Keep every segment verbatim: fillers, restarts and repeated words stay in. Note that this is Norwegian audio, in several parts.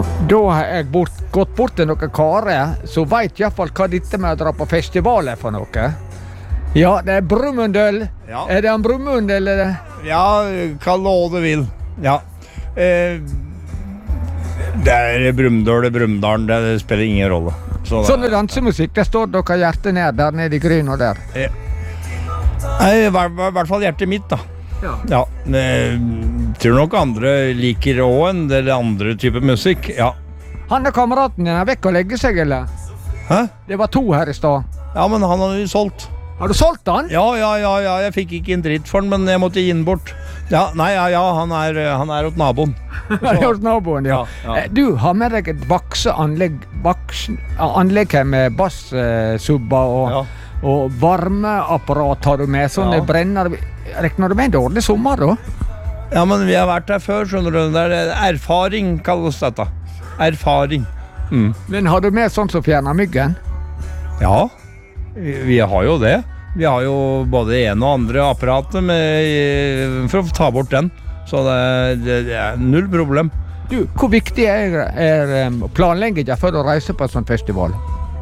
Da har jeg bort, gått bort til noen karer, så vet i hvert fall hva dette med å dra på festival er for noe. Ja, det er Brumunddøl. Ja. Er det en Brumunddøl, eller? Ja, kall det hva du vil. Ja. Eh, det er Brumunddøl, Brumunddalen, det spiller ingen rolle. Så det, sånn er dansemusikk, det står dere hjertet ned der nede i gryn og der. Eh, I hvert fall hjertet mitt, da. Ja. Ja, jeg tror nok andre liker også en del andre typer musikk, ja. Han er kameraten din, er vekk og legge seg, eller? Hæ? Det var to her i sted. Ja, men han har jo solgt. Har du solgt han? Ja, ja, ja, ja, jeg fikk ikke en dritt for den, men jeg måtte gi den bort. Ja, nei, ja, ja, han er, han er hos naboen. Han er hos naboen, ja. Ja, ja. Du har med deg et bakseanlegg, bakse, anlegg her med bassubber og, Ja. og varmeapparat har du med, sånne Ja. brenner. Rekner du med en dårlig sommer da? Ja, men vi har vært her før, skjønner du. Det er erfaring, kalles dette. Erfaring. Mm. Men har du med sånn som fjerner myggen? Ja, vi har jo det. Vi har jo både en og andre apparater med, for å ta bort den. Så det, det, det er null problem. Du, hvor viktig er, er um, planleggingen før du reiser på en sånn festival?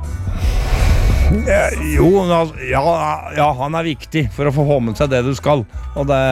Ja, jo, altså, ja, ja, han er viktig for å få få med seg det du skal. Og det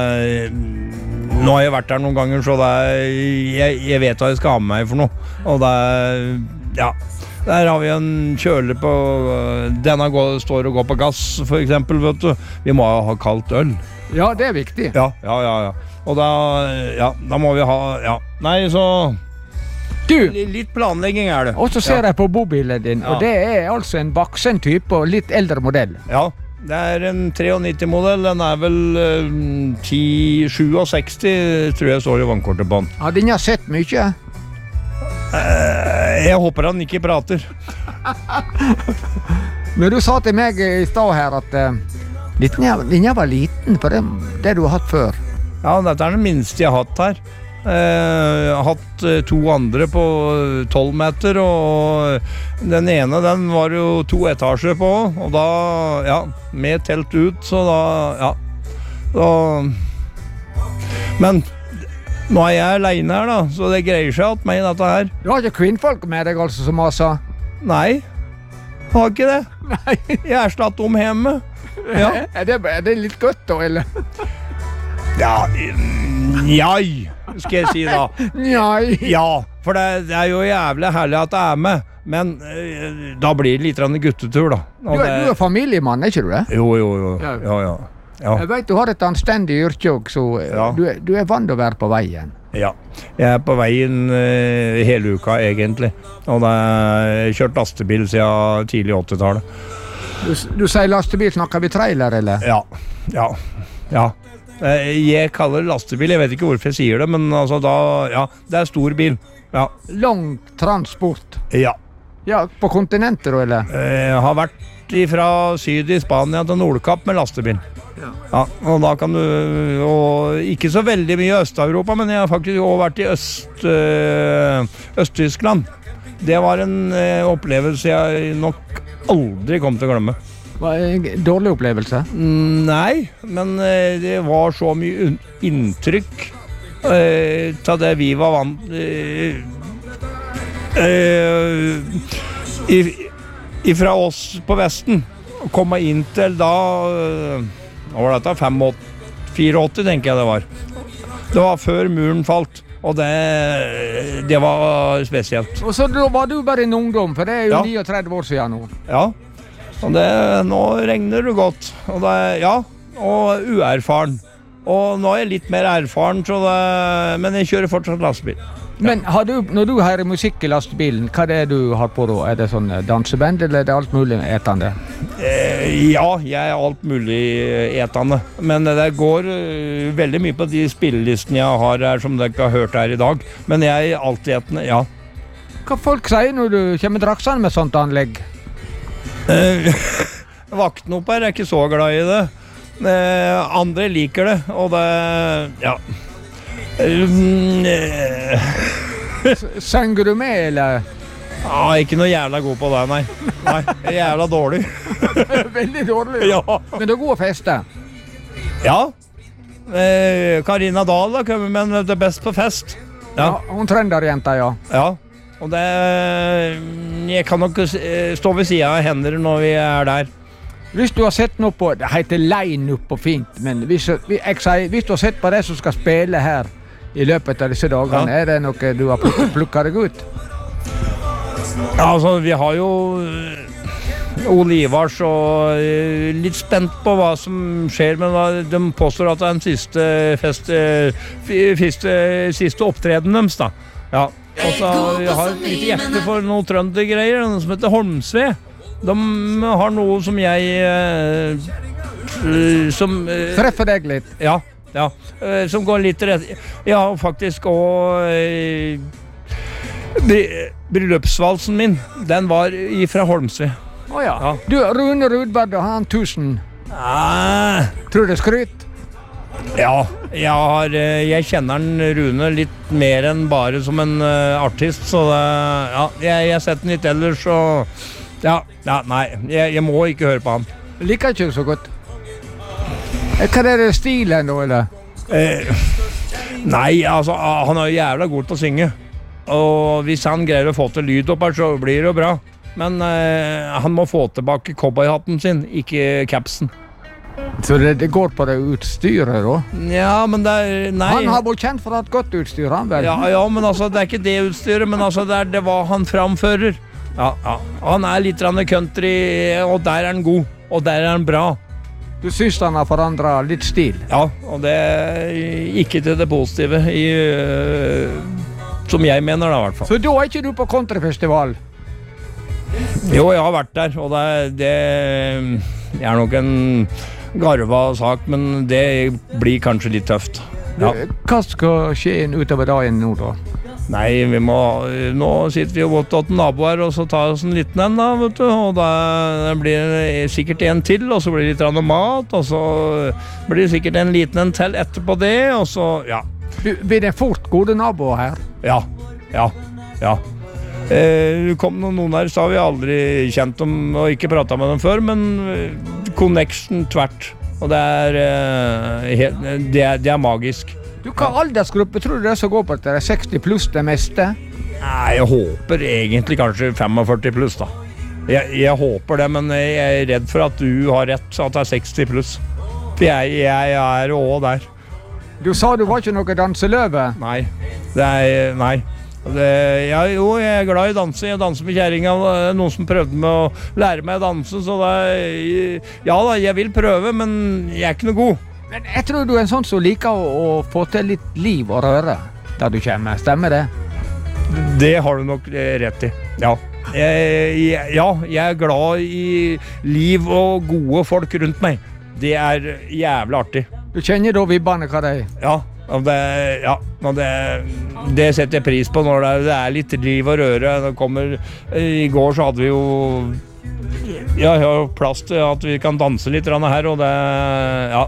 nå har jeg vært der noen ganger, så det jeg, jeg vet hva jeg skal ha med meg for noe. Og det ja, der har vi en kjøler på, denne går, står og går på gass, for eksempel, vet du. Vi må ha kaldt øl. Ja, det er viktig. Ja, ja, ja, ja. Og da, ja, da må vi ha, ja. Nei, så... Du, litt planlegging er det. og så ser ja. jeg på bobilen din, Ja. og det er altså en baksen type og litt eldre modell. Ja, det er en nittiotre-modell, den er vel uh, ti sekstisju, tror jeg står i vannkortet på den. Hadde ingen sett mye? Uh, jeg håper han ikke prater. Men du sa til meg i stad her at uh, linja var liten på det, det du har hatt før. Ja, dette er den minste jeg har hatt her. Uh, jeg har hatt uh, to andre på tolv meter, og den ene den var jo to etasjer på, og da, ja, med telt ut, så da, ja, da, men nå er jeg alene her da, så det greier seg at meg dette her. Du har ikke kvinnfolk med deg altså, som Asa? Nei, har ikke det. Nei. Jeg er slatt om hjemme. Ja. Er det, er det litt godt da, eller? Ja, njai, skal jeg si da. Nei. Ja, for det, det er jo jævlig herlig at det er med, men eh, da blir det litt guttetur da. Du, er- du er familiemann, er ikke du det? Jo, jo, jo. Ja. Ja, ja. Ja. Jeg vet du har et anstendig yrke også, så Ja. du, er- du er vant til å være på veien. Ja. Jeg er på veien eh, hele uka, egentlig. Og det er kjørt lastebil siden tidlig åttitallet. Du, du sier lastebil, snakker vi trailer, eller? Ja, ja, ja. Eh, Jeg kaller det lastebil, jeg vet ikke hvorfor jeg sier det, men altså da, ja, det er stor bil. Ja, Lang transport. ja. Ja, på kontinentet, da, eller? Jeg har vært fra syd i Spania til Nordkapp med lastebil. Ja. Ja, og da kan du, og ikke så veldig mye i Øst-Europa, men jeg har faktisk også vært i Øst, øh, Øst-Tyskland. Det var en øh, opplevelse jeg nok aldri kom til å glemme. Var en dårlig opplevelse? Mm, Nei, men øh, det var så mye un- inntrykk øh, til det vi var vant øh, øh, i- ifra oss på Vesten. Å komme inn til da øh, hva var dette? åttifire tenker jeg det var. Det var før muren falt, og det, det var spesielt. Og så da var du bare en ungdom, for det er jo Ja. trettini år siden nå. Ja, og det, nå regner det godt. Og det, ja, og uerfaren. Og nå er jeg litt mer erfaren, så det, men jeg kjører fortsatt lastebil. Men har du, når du hører musikk i lastebilen, hva er det du har på da? Er det sånn danseband, eller er det alt mulig etende? Eh, ja, jeg er alt mulig etende. Men det går uh, veldig mye på de spillelistene jeg har her, som dere har hørt her i dag. Men jeg er alt etende, ja. Hva folk sier når du kommer draksende med sånt anlegg? Eh, Vakten opp her er ikke så glad i det. Eh, andre liker det, og det, ja. Um, eh, Sanger du med, eller? ah, ikke noe jævla god på det, nei. Nei, jeg er jævla dårlig. Veldig dårlig. Ja. Men det er god å feste. Ja. Eh, Karina Dahl har kommet med en det er best på fest. Ja, hun trønderjenta, ja. Ja, og det jeg kan nok stå ved siden av henne når vi er der. Hvis du har sett noe på, det heter line-up på fint, men hvis, jeg sier, hvis du har sett på det som skal spille her i løpet av disse dagene, ja. Er det noe du har plukket, plukket deg ut? Ja, altså, vi har jo Olivars og litt spent på hva som skjer, men de påstår at det er den siste, fest, fiste, siste opptreden deres, da. Ja, og så jeg har et litt hjerte for noen trøndergreier, noe som heter Holmsve. De har noe som jeg uh, som uh, treffer deg litt. Ja, ja. Uh, som går litt rett. Ja, faktisk og uh, bryllupsvalsen min, den var fra Holmsve. Å oh, ja. Ja. Du, Rune Rudberg, han tusen. Ah. Tror du det skryt? Ja, jeg, har, jeg kjenner den Rune litt mer enn bare som en uh, artist, så det, ja, jeg har sett den litt ellers, og ja, ja, nei, jeg, jeg må ikke høre på han. Liker ikke så godt. Hva er det stilen da, eller? Eh, nei, altså, han er jo jævla god til å synge. Og hvis han greier å få til lyd opp her, så blir det jo bra. Men eh, han må få tilbake cowboyhatten sin, ikke capsen. Så det, det går på det utstyret da? Ja, men det er, nei. Han har vært kjent for å ha et godt utstyr, han vel? Ja, ja, men altså, det er ikke det utstyret, men altså, det er det hva han framfører. Ja, ja. Han er litt country, og der er han god, og der er han bra. Du synes han har forandret litt stil? Ja, og det er ikke til det positive, i, uh, som jeg mener da, i hvert fall. Så da er ikke du på countryfestival? Jo, jeg har vært der, og det, det er nok en garva sak, men det blir kanskje litt tøft. Ja. Hva skal skje utover dagen nå da? Nei, vi må, nå sitter vi jo godt til naboer, og så tar vi oss en liten en da, vet du, og da blir det sikkert en til, og så blir det litt rann mat, og så blir det sikkert en liten en til etterpå det, og så, ja. Blir det fort gode naboer her? Ja, ja, ja. Det kom noen her, så har vi aldri kjent dem, og ikke pratet med dem før, men connection tvert, og det er, det er, det er magisk. Du, hva aldersgruppe tror du det er som går på at det er seksti pluss det meste? Nei, jeg håper egentlig kanskje førtifem pluss da. Jeg, jeg håper det, men jeg er redd for at du har rett, at det er seksti pluss. For jeg, jeg er også der. Du sa du var ikke noe danseløve? Nei, det er, nei. Det, ja, jo, jeg er glad i danse. Jeg danser med kjæringa. Noen som prøvde med å lære meg å danse, så det er, ja da, jeg vil prøve, men jeg er ikke noe god. Men jeg tror du er en sånn som liker å, å få til litt liv og røre der du kommer. Stemmer det? Det har du nok rett i, ja. Jeg, jeg, ja, jeg er glad i liv og gode folk rundt meg. Det er jævlig artig. Du kjenner da vibbene hva det er? Ja, det, ja det, det setter jeg pris på når det er, det er litt liv og røre. Det kommer, i går så hadde vi jo ja, jeg har plass til at vi kan danse litt her, og det, ja.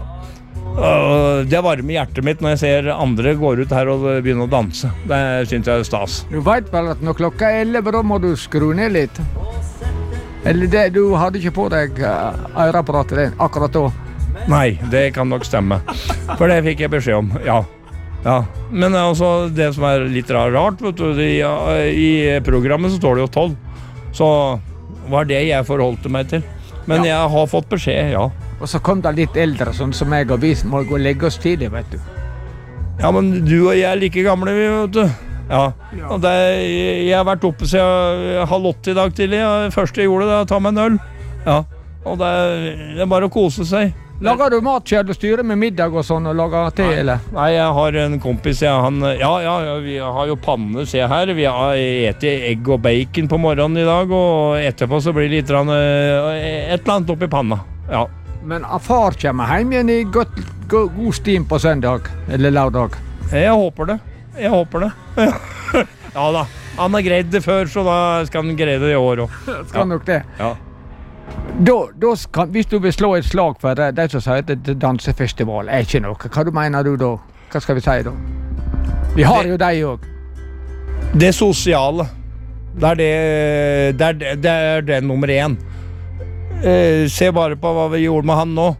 Det varmer hjertet mitt når jeg ser andre går ut her og begynner å danse. Det synes jeg er stas. Du vet vel at når klokka er elleve, da må du skru ned litt? Eller det, du hadde ikke på deg øreapparatet akkurat da? Nei, det kan nok stemme. For det fikk jeg beskjed om, ja. Ja. Men altså, det som er litt rart, vet du, i, i programmet så står det jo tolv. Så var det jeg forholdte meg til. Men ja. Jeg har fått beskjed, ja. Og så kom det litt eldre, sånn som jeg, og vi må gå og legge oss tidlig, vet du. Ja, men du og jeg er like gamle, vet du. Ja, og det, jeg har vært oppe siden halv åtte i dag tidlig. Det første jeg gjorde, det var å ta meg en øl. Ja, og det, det er bare å kose seg. Lager du mat selv og styrer med middag og sånn, og lager te, nei, eller? Nei, jeg har en kompis, ja, han, ja, ja, vi har jo panne, se her. Vi har etet egg og bacon på morgenen i dag, og etterpå så blir det litt rann, et eller annet oppi panna. Ja. Men far kommer hjem igjen i godt, god, god stim på søndag, eller lørdag? Jeg håper det. Jeg håper det. Ja da, han har greid det før, så da skal han greie det i år også. Skal ja. nok det? Ja. Da, da skal, hvis du vil slå et slag for det, det som sier at det dansefestival er ikke noe, hva du mener du da? Hva skal vi si da? Vi har det, jo deg også. Det sosiale. Det er det, det, er det, det, er det nummer én. Eh, se bare på hva vi gjorde med han nå.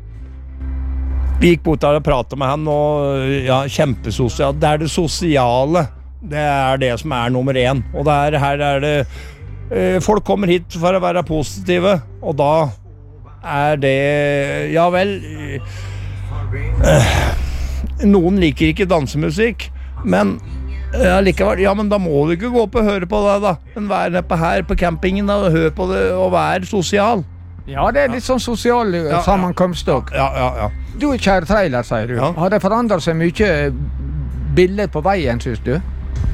Vi gikk bort der og pratet med han, og ja, kjempesosialt. Det er det sosiale Det er det som er nummer én. Og der, her er det eh, folk kommer hit for å være positive, og da er det ja vel eh, noen liker ikke dansemusikk, men ja, likevel, ja, men da må du ikke gå opp og høre på det da. Men vær nede på her på campingen da, og hør på det, og vær sosial. Ja, det er litt sånn sosial ja, sammenkomst også. Ja, ja, ja. Du kjære trailer, sier du. Ja. Har det forandret seg mye bilder på veien, synes du?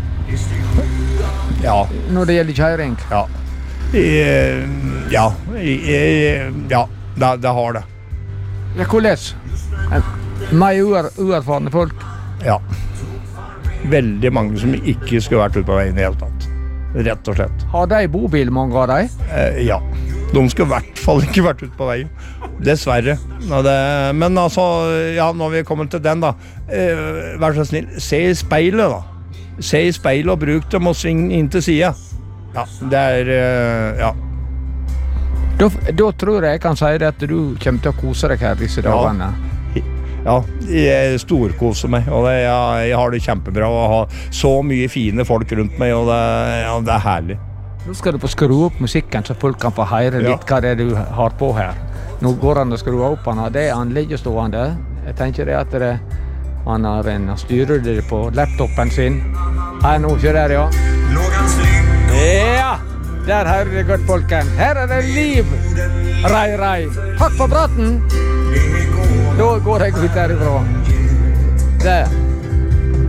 Ja. Når det gjelder kjæring? Ja. I, ja. I, ja, det, det har det. Ja, hvordan? Mer uerfarne folk? Ja. Veldig mange som ikke skulle vært ute på veien i hele tatt. Rett og slett. Har de bobil, mange av de? Eh, ja. De skulle i hvert fall ikke vært ute på veien. Dessverre. Det, men altså, ja, når vi kommer til den da, eh, vær så snill, se i speilet da. Se i speilet og bruk dem og sving inn til siden. Ja, det er, eh, ja. Da, da tror jeg jeg kan si det at du kommer til å kose deg her disse dagene. Ja. Ja, jeg storkoser meg, og det, jeg, jeg har det kjempebra å ha så mye fine folk rundt meg, og det, ja, det er herlig. Nå skal du få skru opp musikken, så folk kan få høre litt ja. Hva det er du har på her. Nå går han og skru opp han, det er han ligger stående. Jeg tenker det at det, han, har en, han styrer det på laptopen sin. Her nå, ikke der, ja. Ja, der hører det godt, folken. Her er det liv. Rai, rai. Hakk på bratten. Da går jeg ut derifra. Der.